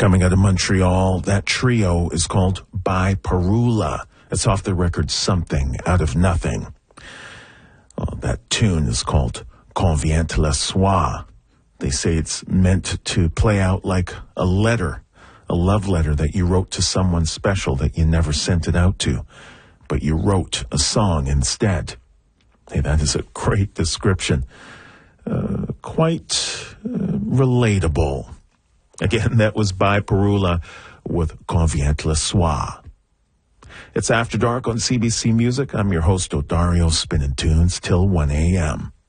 Coming out of Montreal, that trio is called By Parula. It's off the record Something Out of Nothing. That tune is called Quand vient le soir. They say it's meant to play out like a letter, a love letter that you wrote to someone special that you never sent it out to, but you wrote a song instead. Hey, that is a great description. Quite relatable. Again, that was By Parula with Quand vient le soir. It's After Dark on CBC Music. I'm your host, Odario, spinning tunes till 1 a.m.